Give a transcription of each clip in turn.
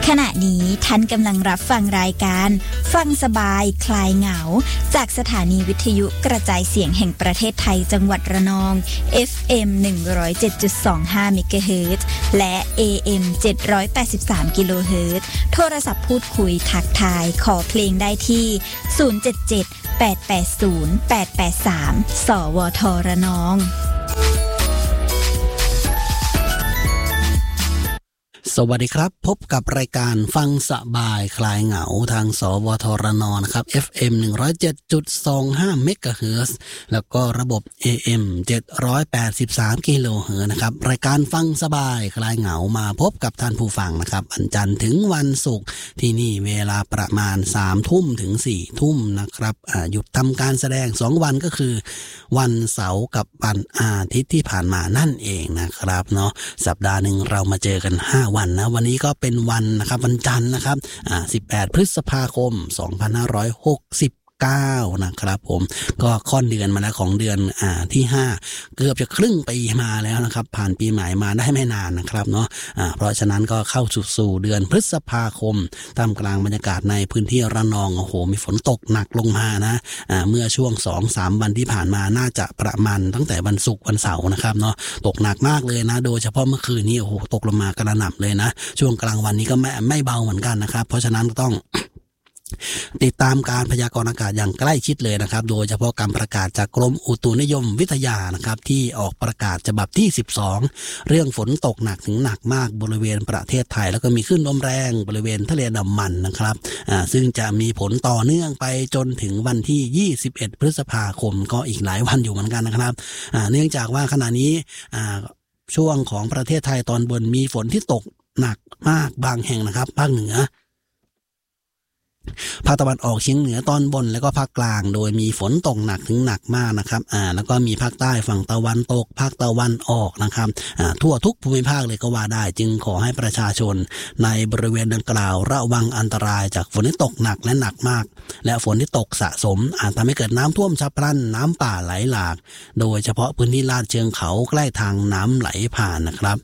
ขณะนี้ท่านกำลังรับฟังรายการฟังสบายคลายเหงาจากสถานีวิทยุกระจายเสียงแห่งประเทศไทยจังหวัดระนอง FM 107.25 เมกะเฮิรตซ์และ AM 783 กิโลเฮิรตซ์โทรศัพท์พูดคุยทักทายขอเพลงได้ที่ 077-880-883 สวทระนองสวัสดีครับพบกับรายการฟังสบายคลายเหงาทางสวทระนองนะครับ FM 107.25 เมกะเฮิรตซ์แล้วก็ระบบ AM 783 กิโลเฮิรตซ์นะครับรายการฟังสบายคลายเหงามาพบกับท่านผู้ฟังนะครับวันจันทร์ถึงวันศุกร์ที่นี่เวลาประมาณ 3 ทุ่มถึง 4 ทุ่มนะครับหยุดทำการแสดง2วันก็คือวันเสาร์กับวันอาทิตย์ที่ผ่านมานั่นเองนะครับเนาะสัปดาห์นึงเรามาเจอกัน5วันนะวันนี้ก็เป็นวันนะครับวันจันทร์นะครับ18 พฤษภาคม 2569 นะครับผมก็ค่อนเดือนมาแล้วของเดือนที่5เกือบจะครึ่งปีมาแล้วนะครับผ่านปีใหม่มาได้ไม่นานนะครับเนาะเพราะฉะนั้นก็เข้าสู่เดือนพฤษภาคมท่ามกลางบรรยากาศในพื้นที่ระนองโอ้โหมีฝนตกหนักลงมานะเมื่อช่วง 2-3 วันที่ผ่านมาน่าจะประมาณตั้งแต่วันศุกร์วันเสาร์นะครับเนาะตกหนักมากเลยนะโดยเฉพาะเมื่อคืนนี้โอ้โหตกลงมากระหน่ำเลยนะช่วงกลางวันนี้ก็ไม่เบาเหมือนกันนะครับเพราะฉะนั้นต้องติดตามการพยากรณ์อากาศอย่างใกล้ชิดเลยนะครับโดยเฉพาะการประกาศจากกรมอุตุนิยมวิทยานะครับที่ออกประกาศฉบับที่12เรื่องฝนตกหนักถึงหนักมากบริเวณประเทศไทยแล้วก็มีคลื่นลมแรงบริเวณทะเลอันดามันนะครับซึ่งจะมีผลต่อเนื่องไปจนถึงวันที่21 พฤษภาคมก็อีกหลายวันอยู่เหมือนกันนะครับเนื่องจากว่าขณะนี้ช่วงของประเทศไทยตอนบนมีฝนที่ตกหนักมากบางแห่งนะครับภาคเหนือภาคตะวันออกเฉียงเหนือตอนบนแล้วก็ภาคกลางโดยมีฝนตกหนักถึงหนักมากนะครับแล้วก็มีภาคใต้ฝั่งตะวันตกภาคตะวันออกนะครับทั่วทุกภูมิภาคเลยก็ว่าได้จึงขอให้ประชาชนในบริเวณดังกล่าวระวังอันตรายจากฝนที่ตกหนักและหนักมากและฝนที่ตกสะสมอาจทำให้เกิดน้ำท่วมฉับพลันน้ำป่าไหลหลากโดยเฉพาะพื้นที่ลาดเชิงเขาใกล้ทางน้ำไหลผ่านนะครับ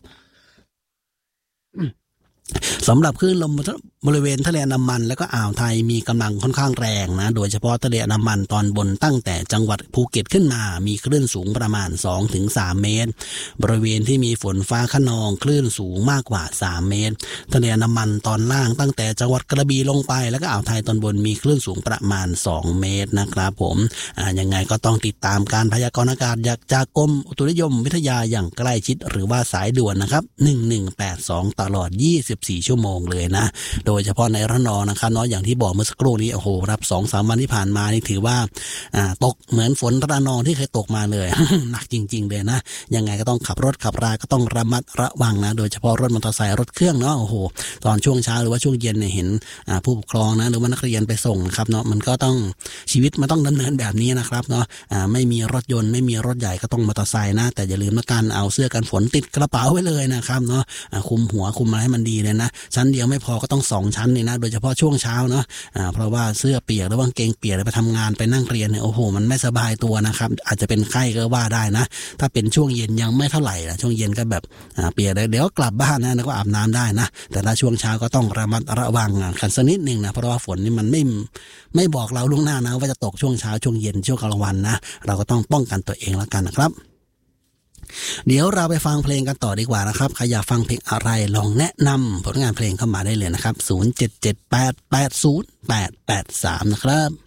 สำหรับคลื่นลมบริเวณทะเลอันดามันและก็อ่าวไทยมีกำลังค่อนข้างแรงนะโดยเฉพาะทะเลอันดามันตอนบนตั้งแต่จังหวัดภูเก็ตขึ้นมามีคลื่นสูงประมาณ 2-3 เมตรบริเวณที่มีฝนฟ้าคะนองคลื่นสูงมากกว่า3 เมตรทะเลอันดามันตอนล่างตั้งแต่จังหวัดกระบี่ลงไปแล้วก็อ่าวไทยตอนบนมีคลื่นสูงประมาณ2 เมตรนะครับผมยังไงก็ต้องติดตามการพยากรณ์อากาศจากกรมอุตุนิยมวิทยาอย่างใกล้ชิดหรือว่าสายด่วนนะครับ1182ตลอด24 ชั่วโมงเลยนะโดยเฉพาะในระนองนะครับเนาะอย่างที่บอกเมื่อสักครู่นี้โอ้โหรับ 2-3 วันที่ผ่านมานี่ถือว่าตกเหมือนฝนระนองที่เคยตกมาเลย หนักจริงๆเลยนะยังไงก็ต้องขับรถขับราก็ต้องระมัดระวังนะโดยเฉพาะรถมอเตอร์ไซค์รถเครื่องเนาะโอ้โหตอนช่วงเช้าหรือว่าช่วงเย็นเนี่ยเห็นผู้ปกครองนะหรือว่านักเรียนไปส่งนะครับเนาะมันก็ต้องชีวิตมันต้องดำเนินแบบนี้นะครับเนาะไม่มีรถยนต์ไม่มีรถใหญ่ก็ต้องมอเตอร์ไซค์นะแต่อย่าลืมนะการเอาเสื้อกันฝนติดกระเป๋าไว้เลยนะครับเนาะคุมหัวคุมอะไรให้มันดีเลยนะชั้นเดียวไม่พอก็ต้อง2 ชั้นนี่นะโดยเฉพาะช่วงเช้าเนาะเพราะว่าเสื้อเปียกหรือว่ากางเกงเปียกไปทำงานไปนั่งเรียนเนี่ยโอ้โหมันไม่สบายตัวนะครับอาจจะเป็นไข้ก็ว่าได้นะถ้าเป็นช่วงเย็นยังไม่เท่าไหร่นะช่วงเย็นก็แบบเปียกเดี๋ยวกลับบ้านนะแล้วก็อาบน้ำได้นะแต่ถ้าช่วงเช้าก็ต้องระมัดระวังกันสักนิดนึงนะเพราะว่าฝนนี่มันไม่บอกเราล่วงหน้านะว่าจะตกช่วงเช้าช่วงเย็นช่วงกลางวันนะเราก็ต้องป้องกันตัวเองแล้วกันนะครับเดี๋ยวเราไปฟังเพลงกันต่อดีกว่านะครับใครอยากฟังเพลงอะไรลองแนะนำผลงานเพลงเข้ามาได้เลยนะครับ0778808883นะครับ